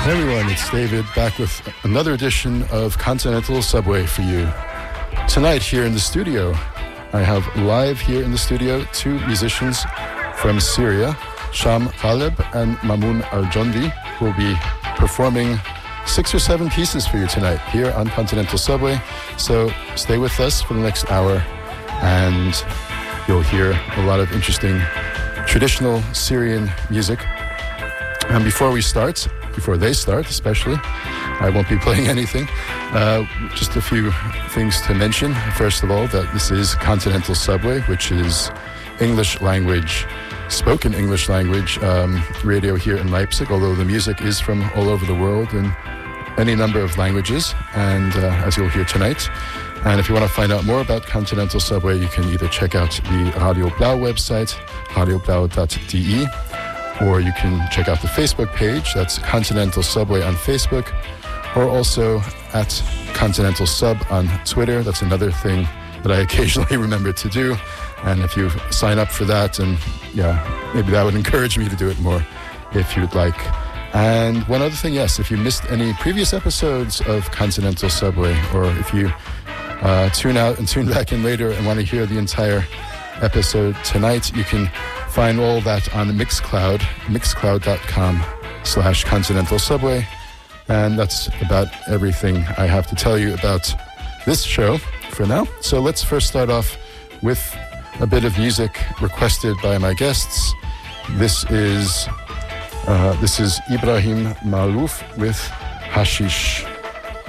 Hey everyone, it's David back with another edition of Continental Subway for you. Tonight here in the studio, I have live here in the studio two musicians from Syria, Sham Ghaleb and Mamoun Al-Jondi, who will be performing 6 or 7 pieces for you tonight here on Continental Subway. So stay with us for the next hour and you'll hear a lot of interesting traditional Syrian music. And before they start especially, I won't be playing anything. Just a few things to mention. First of all, that this is Continental Subway, which is spoken English language radio here in Leipzig, although the music is from all over the world in any number of languages, and as you'll hear tonight. And if you want to find out more about Continental Subway, you can either check out the Radio Blau website, radioblau.de, or you can check out the Facebook page, that's Continental Subway on Facebook, or also at Continental Sub on Twitter. That's another thing that I occasionally remember to do. And if you sign up for that, and maybe that would encourage me to do it more if you'd like. And one other thing, yes, if you missed any previous episodes of Continental Subway, or if you tune out and tune back in later and want to hear the entire episode tonight, you can find all that on Mixcloud, mixcloud.com/Continental Subway. And that's about everything I have to tell you about this show for now. So let's first start off with a bit of music requested by my guests. This is Ibrahim Malouf with Hashish.